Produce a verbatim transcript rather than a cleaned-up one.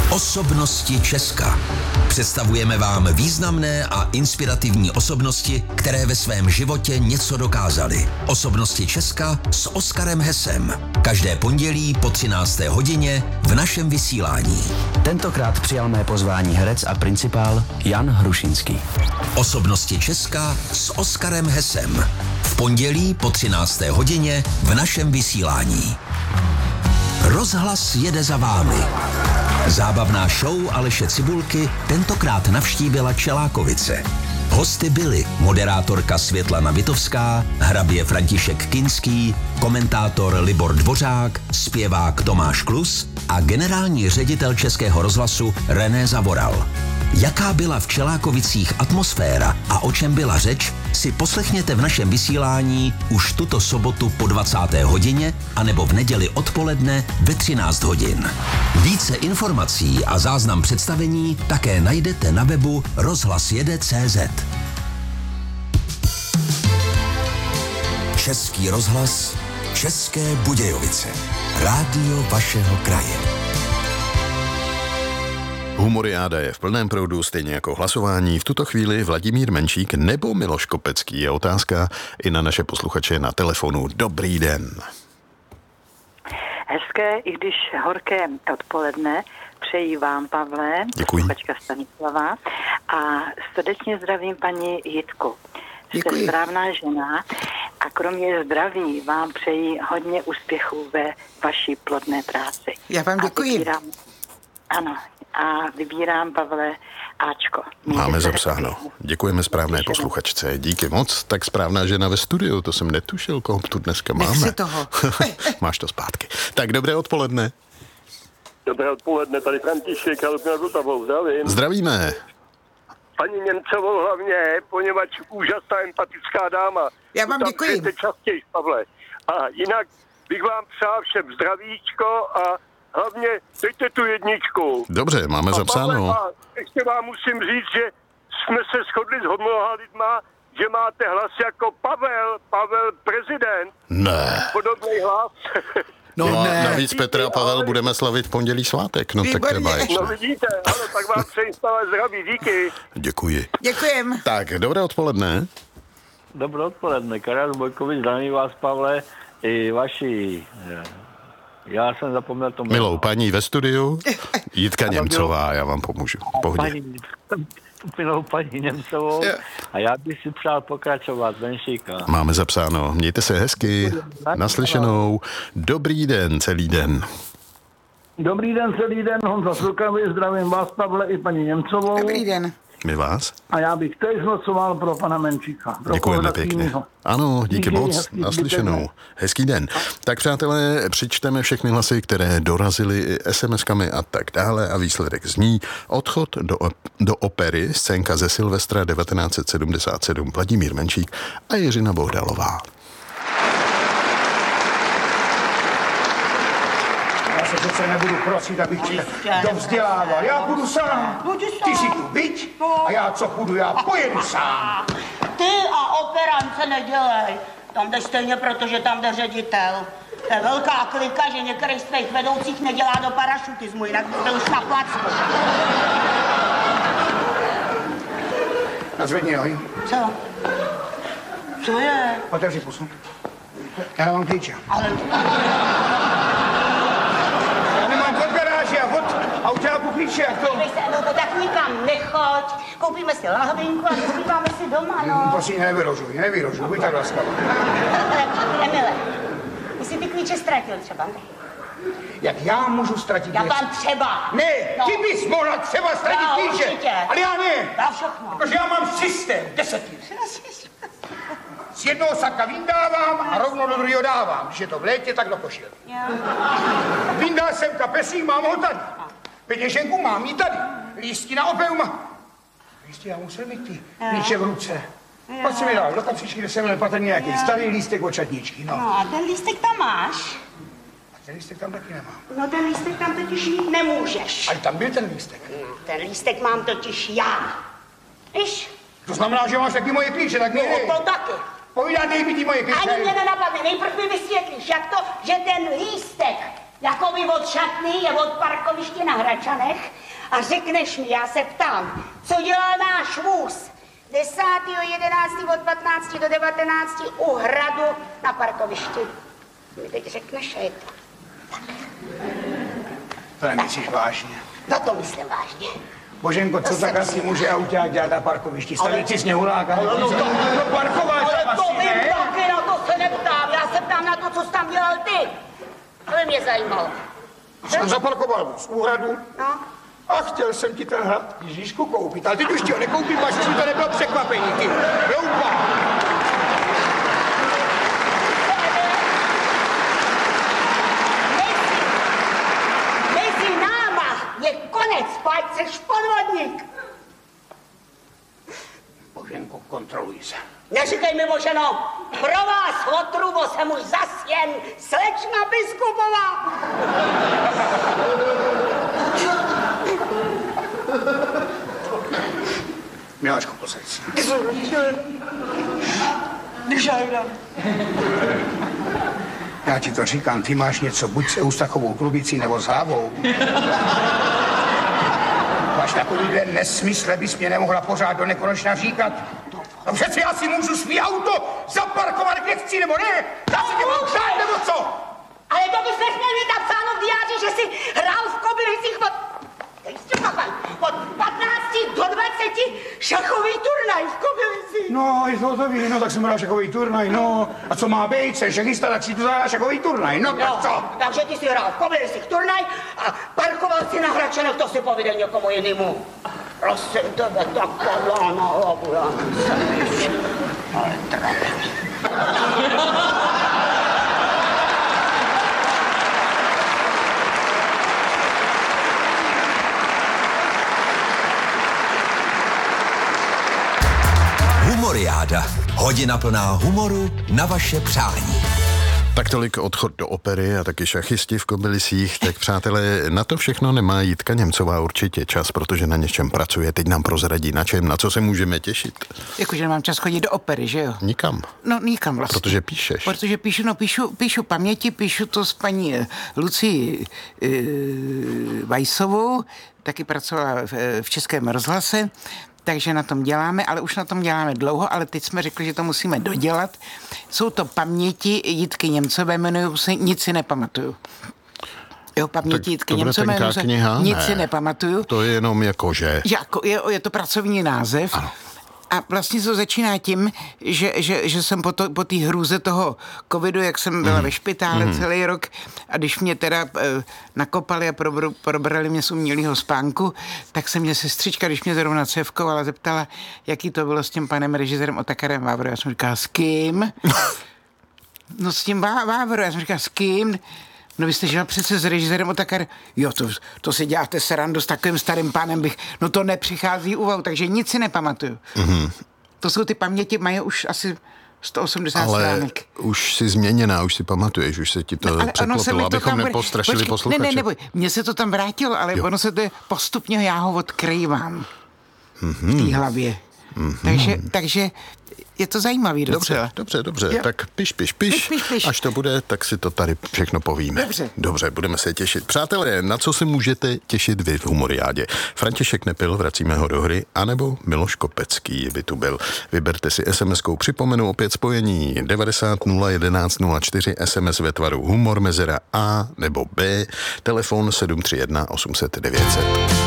Osobnosti Česka. Představujeme vám významné a inspirativní osobnosti, které ve svém životě něco dokázaly. Osobnosti Česka s Oskarem Hesem. Každé pondělí po třinácté hodině v našem vysílání. Tentokrát přijal mé pozvání herec a principál Jan Hrušinský. Osobnosti Česka s Oskarem Hesem. V pondělí po třinácté hodině v našem vysílání. Rozhlas jede za vámi. Zábavná show Aleše Cibulky tentokrát navštívila Čelákovice. Hosty byli moderátorka Světlana Vitovská, hrabě František Kinský, komentátor Libor Dvořák, zpěvák Tomáš Klus a generální ředitel Českého rozhlasu René Zavoral. Jaká byla v Čelákovicích atmosféra a o čem byla řeč, si poslechněte v našem vysílání už tuto sobotu po dvacáté hodině anebo v neděli odpoledne ve třináct hodin. Více informací a záznam představení také najdete na webu rozhlasjede tečka cé zet. Český rozhlas, České Budějovice. Rádio vašeho kraje. Humoriáda je v plném proudu, stejně jako hlasování. V tuto chvíli Vladimír Menšík nebo Miloš Kopecký je otázka i na naše posluchače na telefonu. Dobrý den. Hezké, i když horké odpoledne, přeji vám, Pavle, posluchačka Stanislava, a srdečně zdravím paní Jitku. Jste Děkuji. správná žena a kromě zdraví vám přeji hodně úspěchů ve vaší plodné práci. Já vám děkuji. A vybírám, ano, a vybírám, Pavle, Ačko. Mějte Máme se zapsáno. hezky. Děkujeme správné posluchačce. Díky moc. Tak správná žena ve studiu, to jsem netušil, koho tu dneska máme. Nech si toho. Máš to zpátky. Tak dobré odpoledne. Dobré odpoledne, tady František, ale na Vltavou, zdravím. Zdravíme. Paní Němcovou hlavně, poněvadž úžasná empatická dáma. Já vám Tam děkuji. přijďte častěji, Pavle. A jinak bych vám přál všem zdravíčko a hlavně dejte tu jedničku. Dobře, máme a zapsáno. Pavle, a ještě vám musím říct, že jsme se shodli s mnoha lidma, že máte hlas jako Pavel, Pavel prezident. Ne. Podobný hlas. No, no ne. navíc Petr a Pavel budeme slavit v pondělí svátek. No tak to je Výborně. báječné. No vidíte, ano, tak vám přeji stále zdraví, díky. Děkuji. Děkujem. Tak, dobré odpoledne. Dobré odpoledne, Karel Bojkovič, zdravím vás, Pavle, i vaši, já jsem zapomněl to jméno. Milou paní ve studiu, Jitka Němcová, já vám pomůžu. V pohodě. Paní, milou paní Němcovou a já bych si přál pokračovat, Benšíka. Máme zapsáno. Mějte se hezky. Naslyšenou. Dobrý den, celý den. Dobrý den, celý den, Honza Slukavý, zdravím vás, Pavle, i paní Němcovou. Dobrý den. My vás. A já bych teď hlasoval pro pana Menčíka. Pro Děkujeme kolega pěkně. Týnýho. Ano, díky Díky, moc. hezký Naslyšenou. den. Hezký den. Tak přátelé, přičteme všechny hlasy, které dorazily es em eskami a tak dále a výsledek zní Odchod do, do opery, scénka ze Silvestra devatenáct set sedmdesát sedm, Vladimír Menšík a Jiřina Bohdalová. Já se přece nebudu prosit, abych tě dovzdělával. Já budu sám. Ty si tu byť a já co půjdu, já pojedu sám. Ty a operance nedělej. Tam jdeš stejně, protože tam jde ředitel. To je velká klika, že některý z tvých vedoucích nedělá do parašutismu, jinak by byl už na placku. Nazvedni nohy. Co? Co je? Otevři pusu. Já mám klíče. Ale... Já nemám od garáže a od autáku klíče, jak to... Když se, no to tak nikam nechoď. Koupíme si lahvinku a dospíváme si doma, no. Prosím, nevyrožuj, nevyrožuj, buď tak laskavá. Emile, ty jsi ty klíče ztratil třeba, ne? Jak já můžu ztratit Já něco? tam třeba. Ne, No. ty bys mohla třeba ztratit Já klíče, určitě. ale já ne. Já všechno. Protože já mám systém, desetin. Z jednoho saka vyndávám a rovno do druhého dávám. Když je to v létě, tak do košil. Vyndal jsem kapesík, mám ho tady. Peněženku mám ji tady. Lístky na operu mám. Lístky, já musel mít ty klíče v ruce. Pak jsem mi dal do kapsičky, kde jsem měl patrně nějaký starý lístek od čatničky. No. No a ten lístek tam máš? A ten lístek tam taky nemám. No ten lístek tam totiž mít nemůžeš. Ale tam byl ten lístek. No, ten lístek mám totiž já. Víš? To znamená, že máš taky moje klíče, tak nejde. No to taky. Povídá, dej mi ty moje klíče. Ani mě nenapadne. Nejprv mi vysvětlíš, jak to, že ten lístek Jakoby od šatny je od parkoviště na Hračanech a řekneš mi, já se ptám, co dělal náš vůz desátého jedenáctého od patnácti do devatenácti u hradu na parkovišti. Mi teď řekneš, že je to tak. To nemyslíš vážně? No to myslím vážně. Boženko, co tak asi může auták dělat na parkovišti? Stavit si sněhuláka? Ale no, to, no parkováč ale to asi, vím ne? taky, na to se neptám. Já se ptám na to, co jsi tam dělal ty. To by mě zajímalo. Jsem zaparkoval z úhradu. No. A chtěl jsem ti ten hrad Ježíšku koupit, ale teď už ti ho nekoupím, až to nebylo překvapení, ty hloupá. Mezi náma je konec, pojď seš podvodník. Boženko, kontroluj se. Neříkej mi, Boženo, pro vás otrubo jsem už zas jen slečna Biskupová. Miláčku, posaď se. Já ti to říkám, ty máš něco buď s Eustachovou trubicí nebo s hlavou. Máš takovýhle nesmysl, bys mě nemohla pořád do nekonečna říkat. No přeci já si můžu svý auto zaparkovat kde chci, nebo ne? Já si tě mám přát, nebo co? Ale to bys nesměl mít napsáno v diáři, že jsi hrál v Kobylisích od... od patnácti do dvaceti šachový turnaj v Kobylisích. No, je to to ví, no tak jsem hrál šachový turnaj, no. A co má být, se šachista, tak si tu zahrál šachový turnaj, no, no tak co? Takže ty si hrál v Kobylisích turnaj a parkoval si na Hračanech, to si povídej někomu jinému. Prosím tebe, tak padla na hlavu, já nejsem. Ale trapný. Humoriáda. Hodina plná humoru na vaše přání. Tak tolik odchod do opery a taky šachisti v Kobylisích. Tak přátelé, na to všechno nemá Jitka Němcová určitě čas, protože na něčem pracuje. Teď nám prozradí, na čem, na co se můžeme těšit. Jakože nemám čas chodit do opery, že jo? Nikam. No, nikam vlastně. Protože píšeš. Protože píšu, no píšu, píšu paměti, píšu to s paní Lucí e, Vajsovou, taky pracovala v, v Českém rozhlase, takže na tom děláme, ale už na tom děláme dlouho, ale teď jsme řekli, že to musíme dodělat. Jsou to paměti Jitky Němcové, jmenují se Nic si nepamatuju. Jo, paměti Jitky Němcové, jmenují se Nic si nepamatuju. To je jenom jakože. Jako, je, je to pracovní název. Ano. A vlastně to začíná tím, že, že, že jsem po, to, po té hrůze toho covidu, jak jsem byla mm. ve špitále mm. celý rok a když mě teda e, nakopali a probr, probrali mě z umělého spánku, tak se mě sestřička, když mě zrovna cévkovala, zeptala, jaký to bylo s tím panem režisérem Otakarem Vávro. Já jsem říkala, s kým? No s tím Vávro. Já jsem říkala, s kým? No vy jste žil přece s režisérem Otakar. Jo, to, to si děláte srandu s takovým starým pánem bych. No to nepřichází úvahu, takže nic si nepamatuju. Mm-hmm. To jsou ty paměti, mají už asi sto osmdesát ale stránek. Už jsi změněná, už si pamatuješ, už se ti to no, překlopilo, abychom tam... nepostrašili Počkej, posluchače. Ne, ne, neboj, mně se to tam vrátilo, ale jo. Ono se to je postupně, já ho odkrývám mm-hmm. v té hlavě. Mm-hmm. Takže, takže je to zajímavý docela. Dobře, dobře, dobře. Jo. Tak piš, piš, piš, piš, piš, piš. Až to bude, tak si to tady všechno povíme. Dobře. Dobře, budeme se těšit. Přátelé, na co se můžete těšit vy v Humoriádě? František Nepil, vracíme ho do hry, anebo Miloš Kopecký by tu byl. Vyberte si es em eskou, připomenu opět spojení devadesát nula jedenáct nula čtyři, es em es ve tvaru humor, mezera A nebo B, telefon sedm tři jedna osm set devět set.